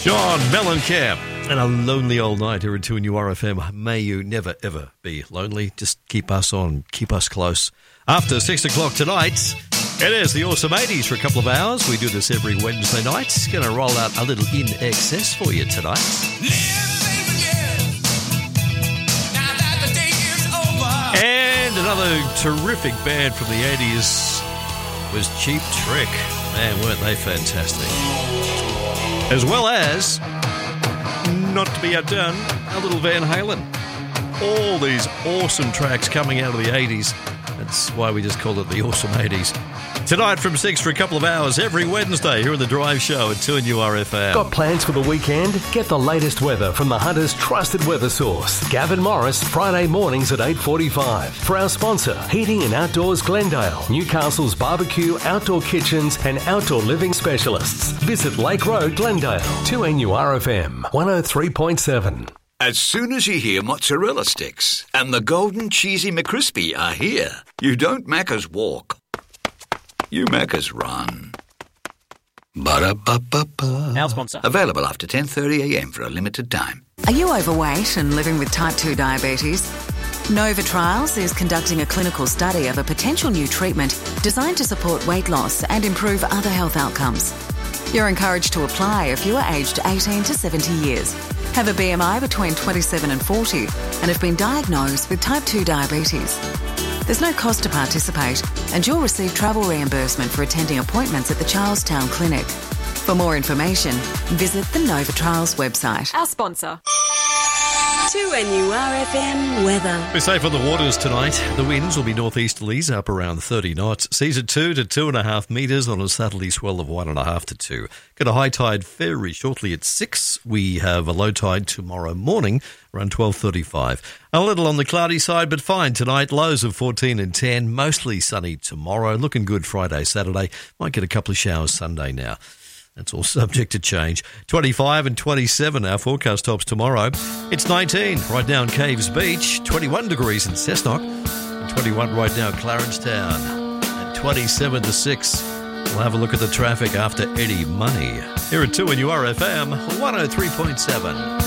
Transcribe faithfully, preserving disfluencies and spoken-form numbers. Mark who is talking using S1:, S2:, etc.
S1: John Mellencamp and A Lonely Old Night here at two N U R F M. May you never, ever be lonely. Just keep us on, keep us close. After six o'clock tonight, it is the Awesome eighties for a couple of hours. We do this every Wednesday night. Going to roll out a little In Excess for you tonight. And another terrific band from the eighties was Cheap Trick. Man, weren't they fantastic? As well as, not to be outdone, a little Van Halen. All these awesome tracks coming out of the eighties. That's why we just call it the Awesome eighties. Tonight from six for a couple of hours every Wednesday here in the Drive Show at two N U R F M.
S2: Got plans for the weekend? Get the latest weather from the Hunter's trusted weather source, Gavin Morris, Friday mornings at eight forty-five. For our sponsor, Heating and Outdoors Glendale, Newcastle's barbecue, outdoor kitchens and outdoor living specialists. Visit Lake Road, Glendale, two N U R F M, one oh three point seven.
S3: As soon as you hear mozzarella sticks and the golden cheesy McCrispy are here, you don't Macca's walk. You Macca's run. Ba-da-ba-ba-ba.
S4: Our sponsor.
S3: Available after ten thirty a m for a limited time.
S5: Are you overweight and living with type two diabetes? Nova Trials is conducting a clinical study of a potential new treatment designed to support weight loss and improve other health outcomes. You're encouraged to apply if you are aged eighteen to seventy years, have a B M I between twenty-seven and forty, and have been diagnosed with type two diabetes. There's no cost to participate, and you'll receive travel reimbursement for attending appointments at the Charlestown Clinic. For more information, visit the Nova Trials website.
S6: Our sponsor. two N U R F M weather.
S1: We're safe on the waters tonight. The winds will be northeasterlies up around thirty knots. Seas at two to two and a half metres on a southerly swell of one and a half to two. Got a high tide very shortly at six. We have a low tide tomorrow morning around twelve thirty-five. A little on the cloudy side, but fine tonight. Lows of fourteen and ten. Mostly sunny tomorrow. Looking good Friday, Saturday. Might get a couple of showers Sunday now. That's all subject to change. twenty-five and twenty-seven, our forecast tops tomorrow. It's nineteen right now in Caves Beach, twenty-one degrees in Cessnock, and twenty-one right now in Clarencetown, and twenty-seven to six. We'll have a look at the traffic after Eddie Money. Here at two N U R F M, one oh three point seven.